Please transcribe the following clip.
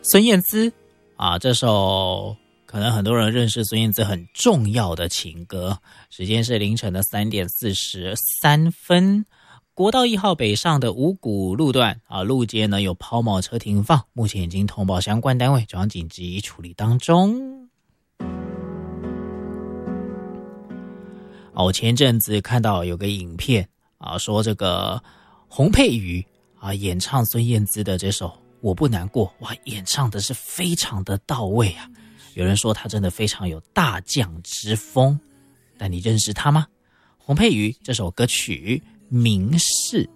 孙燕姿啊，这首可能很多人认识孙燕姿很重要的情歌。时间是凌晨的3点43分。国道1号北上的五股路段啊，路街呢有抛锚车停放，目前已经通报相关单位，转往紧急处理当中。我前阵子看到有个影片啊，说这个洪佩瑜啊演唱孙燕姿的这首《我不难过》，哇，演唱的是非常的到位啊！有人说他真的非常有大将之风，但你认识他吗？洪佩瑜这首歌曲《明示》。